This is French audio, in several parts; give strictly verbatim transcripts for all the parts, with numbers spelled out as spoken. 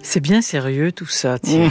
C'est bien sérieux tout ça, Thierry.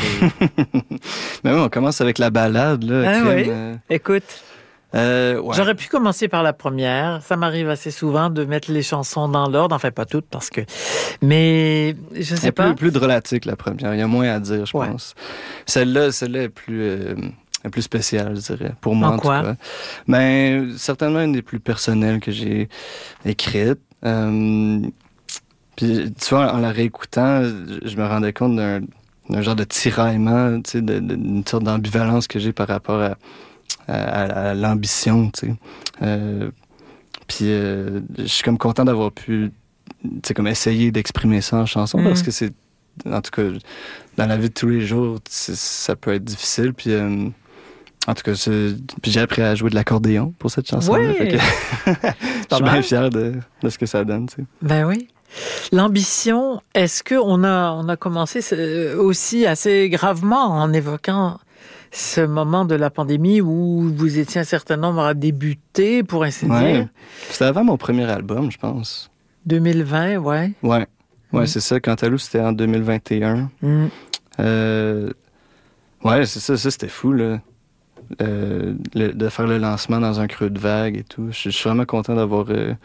Mais oui, on commence avec la balade, là. Ah crime, oui? euh... Écoute, euh, ouais. j'aurais pu commencer par la première. Ça m'arrive assez souvent de mettre les chansons dans l'ordre. Enfin, pas toutes, parce que... Mais, je sais Elle est pas. plus, plus drôlatique, la première. Il y a moins à dire, je Ouais. pense. Celle-là, celle-là est plus... Euh... plus spécial, je dirais, pour moi En en, quoi? tout cas. Mais certainement une des plus personnelles que j'ai écrites. Euh, puis, tu vois, en la réécoutant, je me rendais compte d'un, d'un genre de tiraillement, tu sais, de, de, d'une sorte d'ambivalence que j'ai par rapport à, à, à l'ambition, tu sais. Euh, puis, euh, je suis comme content d'avoir pu, tu sais, comme essayer d'exprimer ça en chanson, Mm. parce que c'est, en tout cas, dans la vie de tous les jours, ça peut être difficile, puis... Euh, En tout cas, c'est... Puis j'ai appris à jouer de l'accordéon pour cette chanson-là. Oui! Fait que... Je suis bien fier de, de ce que ça donne. Tu sais. Ben oui. L'ambition, est-ce qu'on a, on a commencé aussi assez gravement en évoquant ce moment de la pandémie où vous étiez un certain nombre à débuter, pour ainsi ouais. dire? C'était avant mon premier album, je pense. deux mille vingt, ouais. Ouais, ouais Mm. c'est ça. Cantalou, c'était en deux mille vingt et un. Mm. Euh... Ouais, c'est ça, ça, c'était fou, là. Euh, le, de faire le lancement dans un creux de vague et tout. Je, je suis vraiment content d'avoir, euh,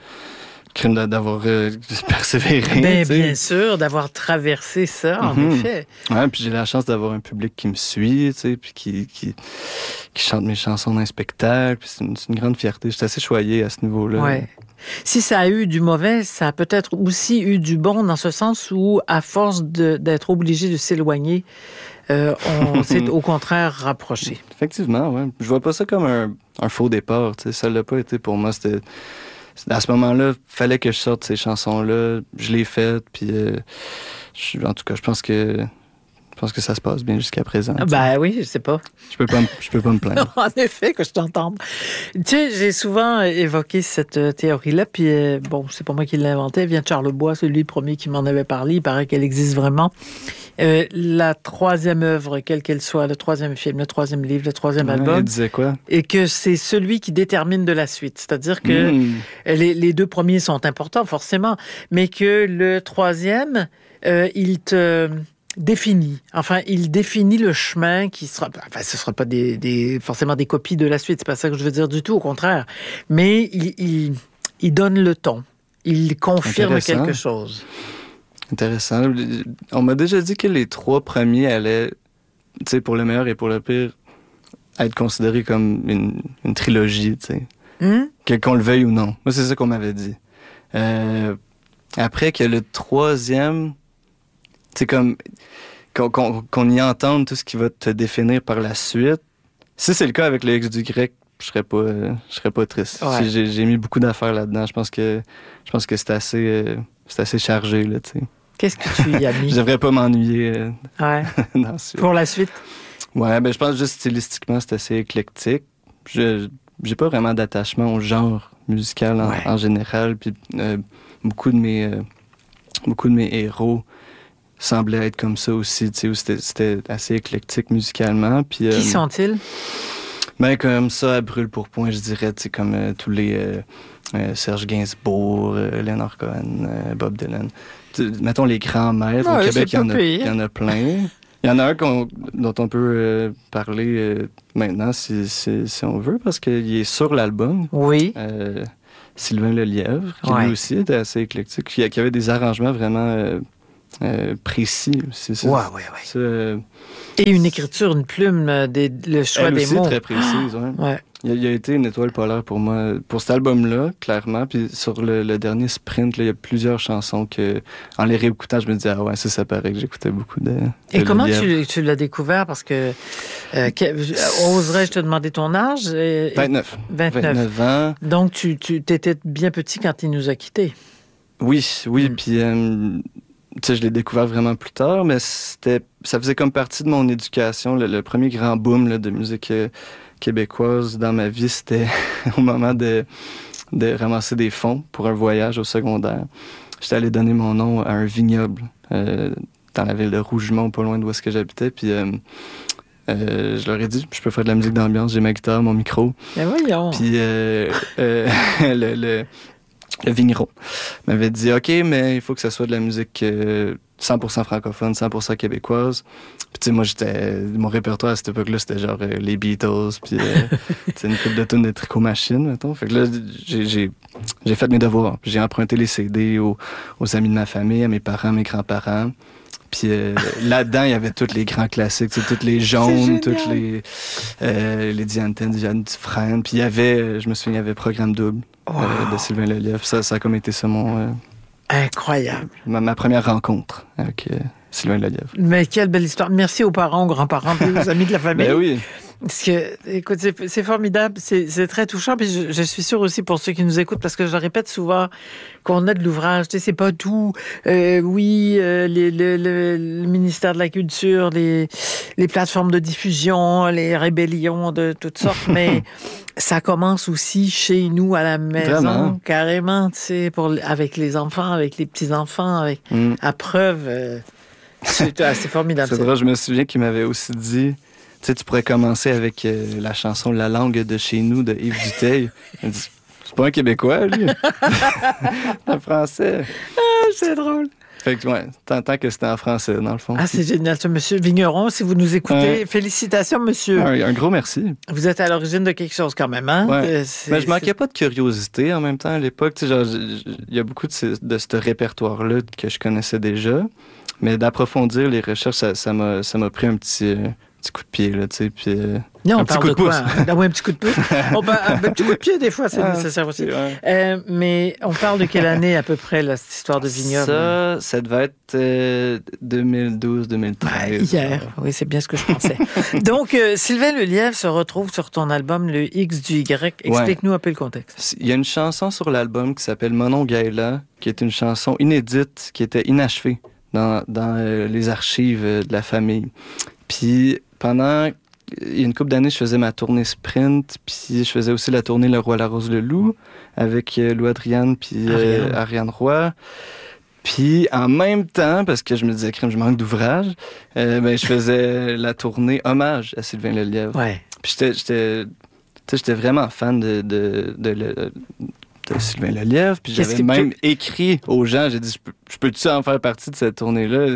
d'avoir euh, persévéré. Ben, bien sûr, d'avoir traversé ça, en mm-hmm. effet. Ouais, puis j'ai la chance d'avoir un public qui me suit, tu sais, puis qui, qui, qui chante mes chansons dans les spectacles. Puis c'est une, c'est une grande fierté. J'étais assez choyé à ce niveau-là. Ouais. Si ça a eu du mauvais, ça a peut-être aussi eu du bon, dans ce sens où, à force de, d'être obligé de s'éloigner, Euh, on s'est au contraire rapproché. Effectivement, oui. Je vois pas ça comme un, un faux départ. T'sais. Ça l'a pas été pour moi. C'était, c'était, à ce moment-là, il fallait que je sorte ces chansons-là. Je l'ai faites, puis euh, je, en tout cas, je pense que je pense que ça se passe bien jusqu'à présent. T'sais. Ben oui, je sais pas. Je peux pas, je peux pas me plaindre. En effet, que je t'entende. Tu sais, j'ai souvent évoqué cette théorie-là, puis euh, bon, c'est pas moi qui l'ai inventée. Elle vient de Charles Bois, c'est lui le premier qui m'en avait parlé. Il paraît qu'elle existe vraiment. Euh, la troisième œuvre, quelle qu'elle soit, le troisième film, le troisième livre, le troisième ouais, album, elle disait quoi? Et que c'est celui qui détermine de la suite. C'est-à-dire que mmh. les, les deux premiers sont importants, forcément, mais que le troisième, euh, il te définit. Enfin, il définit le chemin qui sera... Enfin, ce ne sera pas des, des, forcément des copies de la suite, c'est pas ça que je veux dire du tout, au contraire. Mais il, il, il donne le ton. Il confirme quelque chose. Intéressant. On m'a déjà dit que les trois premiers allaient, tu sais, pour le meilleur et pour le pire, être considérés comme une, une trilogie, tu sais. Mm? Que, qu'on le veuille ou non. Moi, c'est ça qu'on m'avait dit. Euh, après que le troisième, c'est comme qu'on, qu'on, qu'on y entende tout ce qui va te définir par la suite. Si c'est le cas avec le X du grec, je serais pas, euh, je serais pas triste. Ouais. J'ai, j'ai mis beaucoup d'affaires là-dedans. Je pense que, je pense que c'est assez, euh, c'est assez chargé, là, tu sais. Qu'est-ce que tu y as mis? Je devrais pas m'ennuyer euh, ouais. dans ce... Pour la suite? Ouais, ben je pense juste stylistiquement, c'est assez éclectique. Je j'ai pas vraiment d'attachement au genre musical en, ouais. en général. Puis euh, beaucoup de mes euh, beaucoup de mes héros semblaient être comme ça aussi. Tu sais, c'était, c'était assez éclectique musicalement. Puis euh, qui sont-ils? Ben comme ça, à brûle pour point, je dirais. Tu sais, comme euh, tous les euh, euh, Serge Gainsbourg, euh, Leonard Cohen, euh, Bob Dylan. Mettons les grands maîtres. Ouais, au Québec, il y, en a, il y en a plein. Il y en a un qu'on, dont on peut euh, parler euh, maintenant, si, si, si on veut, parce qu'il est sur l'album. Oui. Euh, Sylvain Lelièvre, qui ouais. lui aussi était assez éclectique, qui, qui avait des arrangements vraiment euh, euh, précis aussi. Oui, oui, oui. Euh, Et une écriture, une plume, des, le choix elle des aussi mots. très précise, ouais. ouais. Il a, il a été une étoile polaire pour moi, pour cet album-là, clairement. Puis sur le, le dernier sprint, là, il y a plusieurs chansons que, en les réécoutant, je me disais, ah ouais, ça, ça paraît que j'écoutais beaucoup de. de Et comment tu, tu l'as découvert? Parce que, euh, que oserais-je te demander ton âge? Et, vingt-neuf. vingt-neuf. vingt-neuf ans. Donc, tu, tu étais bien petit quand il nous a quittés. Oui, oui. Mm. Puis, euh, tu sais, je l'ai découvert vraiment plus tard, mais c'était, ça faisait comme partie de mon éducation. Le, le premier grand boom là, de musique euh, québécoise dans ma vie, c'était au moment de, de ramasser des fonds pour un voyage au secondaire. J'étais allé donner mon nom à un vignoble euh, dans la ville de Rougemont, pas loin d'où est-ce que j'habitais. Puis euh, euh, je leur ai dit, je peux faire de la musique d'ambiance, j'ai ma guitare, mon micro. Mais voyons. Puis euh, euh, le, le, le vigneron m'avait dit, OK, mais il faut que ça soit de la musique euh, cent pour cent francophone, cent pour cent québécoise. Puis tu sais, moi, j'étais... Mon répertoire à cette époque-là, c'était genre euh, les Beatles, puis euh, une couple de tonnes de Tricot Machine, mettons. Fait que là, j'ai, j'ai, j'ai fait mes devoirs. J'ai emprunté les C D aux, aux amis de ma famille, à mes parents, à mes grands-parents. Puis euh, là-dedans, il y avait tous les grands classiques, tous les Jaunes, tous les euh, les Dianten, Diane Dufresne. Puis il y avait, je me souviens, il y avait Programme Double wow. euh, de Sylvain Lelièvre. Ça, ça a comme été ça mon... Euh, Incroyable. Ma, ma première rencontre avec euh, Sylvain Lelièvre. Mais quelle belle histoire. Merci aux parents, aux grands-parents, aux amis de la famille. Ben oui. Parce que, écoute, c'est, c'est formidable, c'est, c'est très touchant. Puis je, je suis sûre aussi pour ceux qui nous écoutent, parce que je le répète souvent, qu'on a de l'ouvrage, tu sais, c'est pas tout. Euh, oui, euh, les, le, le, le ministère de la Culture, les, les plateformes de diffusion, les rébellions de toutes sortes, mais ça commence aussi chez nous à la maison, vraiment? Carrément, tu sais, pour, avec les enfants, avec les petits-enfants, avec, mm. à preuve, euh, c'est assez formidable. C'est vrai, je me souviens qu'il m'avait aussi dit... Tu sais, tu pourrais commencer avec euh, la chanson La langue de chez nous de Yves Duteil. Dit, c'est pas un Québécois, lui. C'est un Français. Ah, c'est drôle. Fait que, ouais, tant, tant que c'était en français, dans le fond. Ah, c'est génial, ça, monsieur Vigneron. Si vous nous écoutez, euh, félicitations, monsieur. Un, un gros merci. Vous êtes à l'origine de quelque chose, quand même, hein? Ouais. Mais je manquais c'est... pas de curiosité en même temps à l'époque. Tu sais, genre, il y a beaucoup de ce, de ce répertoire-là que je connaissais déjà. Mais d'approfondir les recherches, ça, ça, m'a, ça m'a pris un petit... Euh, petit coup de pied, là, tu sais, puis... Euh, non, on un parle petit de coup de quoi? Hein? Ah, ouais, un petit coup de pouce. On parle, un petit coup de pied, des fois, c'est ah, nécessaire aussi. Ouais. Euh, mais on parle de quelle année, à peu près, là, cette histoire de vignoble? Ça, ça devait être euh, deux mille douze deux mille treize. Ouais, hier, euh... oui, c'est bien ce que je pensais. Donc, euh, Sylvain Lelièvre se retrouve sur ton album, le X du Y. Explique-nous ouais. un peu le contexte. Il y a une chanson sur l'album qui s'appelle Monon Gaëla, qui est une chanson inédite, qui était inachevée dans, dans euh, les archives euh, de la famille. Puis, pendant... Il y a une couple d'années, je faisais ma tournée sprint, puis je faisais aussi la tournée Le Roi, la Rose, le Loup, avec euh, Lou Adriane puis euh, Ariane Roy. Puis en même temps, parce que je me disais, crème, je manque d'ouvrage, euh, ben, je faisais la tournée hommage à Sylvain Lelièvre. Ouais. Puis j'étais, j'étais, tu sais, j'étais vraiment fan de, de, de, de, de Sylvain Lelièvre. Puis j'avais Qu'est-ce même que... écrit aux gens, j'ai dit, je, peux, je peux-tu en faire partie de cette tournée-là?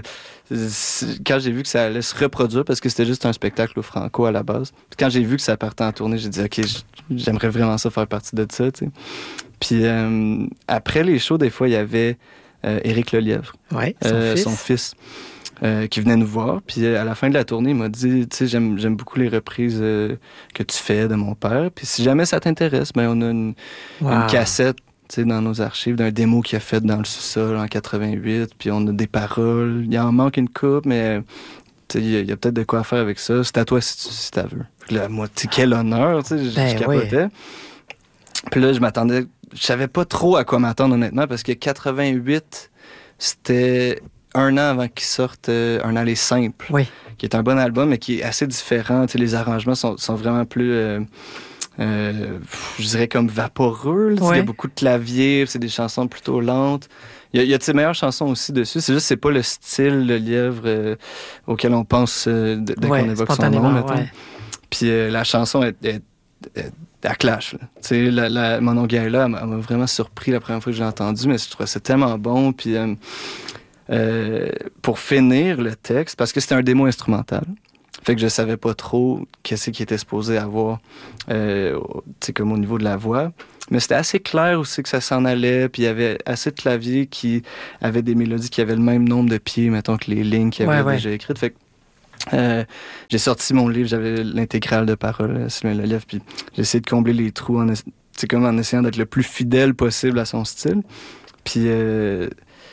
Quand j'ai vu que ça allait se reproduire, parce que c'était juste un spectacle au Franco à la base, puis quand j'ai vu que ça partait en tournée, j'ai dit, OK, j'aimerais vraiment ça faire partie de ça, tu sais. Puis euh, après les shows, des fois, il y avait euh, Éric Lelièvre, ouais, son, euh, fils. son fils, euh, qui venait nous voir. Puis à la fin de la tournée, il m'a dit, tu sais, j'aime, j'aime beaucoup les reprises euh, que tu fais de mon père. Puis si jamais ça t'intéresse, ben on a une, wow. une cassette, tu sais, dans nos archives, d'un démo qu'il a fait dans le sous-sol en quatre-vingt-huit, puis on a des paroles. Il en manque une coupe, mais il y, y a peut-être de quoi faire avec ça. C'est à toi si tu si t'as veux. Puis là, moi, tu sais, quel honneur, tu sais, ben, je capotais. Oui. Puis là, je m'attendais... Je savais pas trop à quoi m'attendre, honnêtement, parce que quatre-vingt-huit, c'était un an avant qu'il sorte euh, Un aller simple, oui. qui est un bon album, mais qui est assez différent. Tu sais, les arrangements sont, sont vraiment plus... Euh, Euh, je dirais comme vaporeux. Ouais. Il y a beaucoup de claviers, c'est des chansons plutôt lentes. Il y a, il y a de ses meilleures chansons aussi dessus. C'est juste c'est pas le style de Lelièvre euh, auquel on pense euh, dès ouais, qu'on évoque son nom. Mettons. Ouais. Puis euh, la chanson est, est, est à clash. Tu sais, la, la, Monon Gaëla, elle m'a vraiment surpris la première fois que j'ai entendu, mais je trouvais ça tellement bon. Puis euh, euh, pour finir le texte, parce que c'était un démo instrumental. Fait que je savais pas trop qu'est-ce qui était supposé avoir, euh, tu sais, comme au niveau de la voix. Mais c'était assez clair aussi que ça s'en allait, puis il y avait assez de claviers qui avaient des mélodies qui avaient le même nombre de pieds, mettons, que les lignes qu'il y avait ouais, déjà ouais. écrites. Fait que euh, j'ai sorti mon livre, j'avais l'intégrale de paroles, Sylvain Lelièvre, puis j'ai essayé de combler les trous, en, comme en essayant d'être le plus fidèle possible à son style. Puis euh,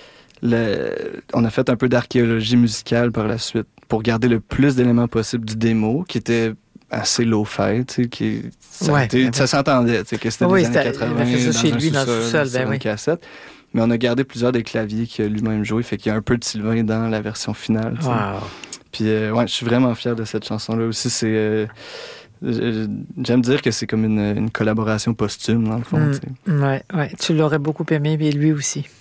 le, on a fait un peu d'archéologie musicale par la suite, pour garder le plus d'éléments possible du démo, qui était assez low-fi, tu sais, qui... Ça, ouais, été, ça s'entendait, tu sais, que c'était oui, des années quatre-vingts, il a fait ça chez lui, dans le sous-sol, ben oui. Cassette. Mais on a gardé plusieurs des claviers qu'il a lui-même joué, fait qu'il y a un peu de Sylvain dans la version finale, tu sais. Wow. Puis, euh, ouais, je suis vraiment fier de cette chanson-là aussi, c'est... Euh, j'aime dire que c'est comme une, une collaboration posthume, dans le fond, mmh, tu sais. Ouais, ouais, tu l'aurais beaucoup aimé, mais lui aussi.